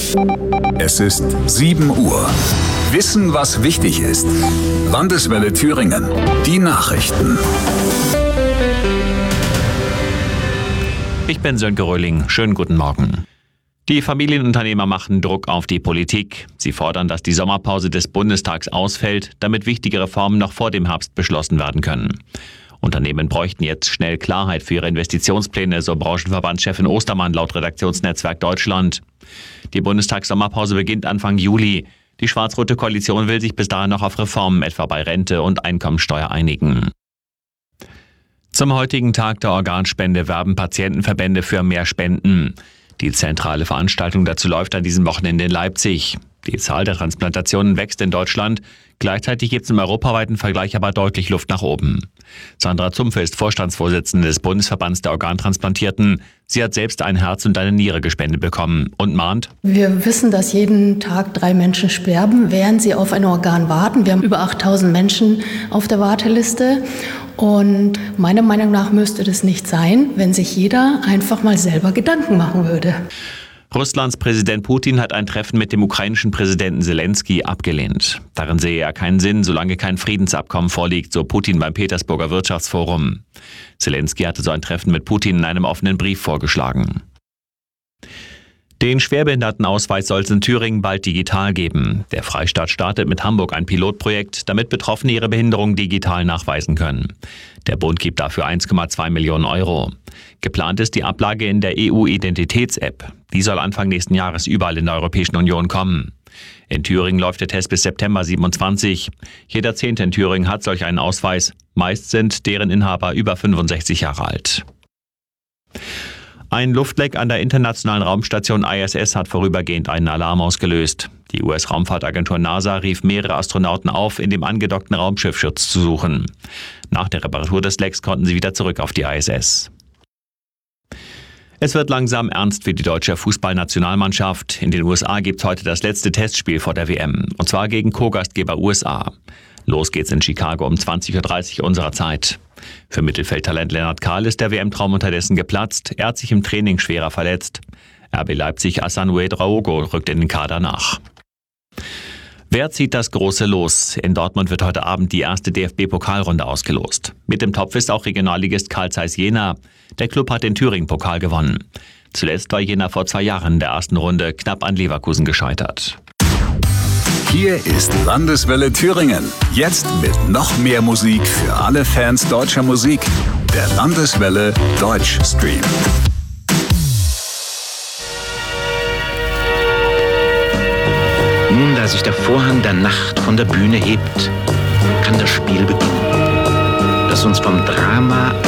Es ist 7 Uhr. Wissen, was wichtig ist. Landeswelle Thüringen. Die Nachrichten. Ich bin Sönke Röhling. Schönen guten Morgen. Die Familienunternehmer machen Druck auf die Politik. Sie fordern, dass die Sommerpause des Bundestags ausfällt, damit wichtige Reformen noch vor dem Herbst beschlossen werden können. Unternehmen bräuchten jetzt schnell Klarheit für ihre Investitionspläne, so Branchenverbandschefin Ostermann laut Redaktionsnetzwerk Deutschland. Die Bundestagssommerpause beginnt Anfang Juli. Die schwarz-rote Koalition will sich bis dahin noch auf Reformen, etwa bei Rente und Einkommensteuer, einigen. Zum heutigen Tag der Organspende werben Patientenverbände für mehr Spenden. Die zentrale Veranstaltung dazu läuft an diesem Wochenende in Leipzig. Die Zahl der Transplantationen wächst in Deutschland. Gleichzeitig gibt es im europaweiten Vergleich aber deutlich Luft nach oben. Sandra Zumpfe ist Vorstandsvorsitzende des Bundesverbands der Organtransplantierten. Sie hat selbst ein Herz und eine Niere gespendet bekommen und mahnt: Wir wissen, dass jeden Tag 3 Menschen sterben, während sie auf ein Organ warten. Wir haben über 8000 Menschen auf der Warteliste. Und meiner Meinung nach müsste das nicht sein, wenn sich jeder einfach mal selber Gedanken machen würde. Russlands Präsident Putin hat ein Treffen mit dem ukrainischen Präsidenten Zelensky abgelehnt. Darin sehe er keinen Sinn, solange kein Friedensabkommen vorliegt, so Putin beim Petersburger Wirtschaftsforum. Zelensky hatte so ein Treffen mit Putin in einem offenen Brief vorgeschlagen. Den Schwerbehindertenausweis soll es in Thüringen bald digital geben. Der Freistaat startet mit Hamburg ein Pilotprojekt, damit Betroffene ihre Behinderung digital nachweisen können. Der Bund gibt dafür 1,2 Millionen Euro. Geplant ist die Ablage in der EU-Identitäts-App. Die soll Anfang nächsten Jahres überall in der Europäischen Union kommen. In Thüringen läuft der Test bis September 27. Jeder 10. in Thüringen hat solch einen Ausweis. Meist sind deren Inhaber über 65 Jahre alt. Ein Luftleck an der internationalen Raumstation ISS hat vorübergehend einen Alarm ausgelöst. Die US-Raumfahrtagentur NASA rief mehrere Astronauten auf, in dem angedockten Raumschiff Schutz zu suchen. Nach der Reparatur des Lecks konnten sie wieder zurück auf die ISS. Es wird langsam ernst für die deutsche Fußballnationalmannschaft. In den USA gibt es heute das letzte Testspiel vor der WM, und zwar gegen Co-Gastgeber USA. Los geht's in Chicago um 20.30 Uhr unserer Zeit. Für Mittelfeldtalent Lennart Kahl ist der WM-Traum unterdessen geplatzt. Er hat sich im Training schwerer verletzt. RB Leipzig Asamoah Draogo rückt in den Kader nach. Wer zieht das große Los? In Dortmund wird heute Abend die erste DFB-Pokalrunde ausgelost. Mit dem Topf ist auch Regionalligist Carl Zeiss Jena. Der Klub hat den Thüringen-Pokal gewonnen. Zuletzt war Jena vor 2 Jahren in der ersten Runde knapp an Leverkusen gescheitert. Hier ist Landeswelle Thüringen. Jetzt mit noch mehr Musik für alle Fans deutscher Musik. Der Landeswelle Deutschstream. Nun, da sich der Vorhang der Nacht von der Bühne hebt, kann das Spiel beginnen, das uns vom Drama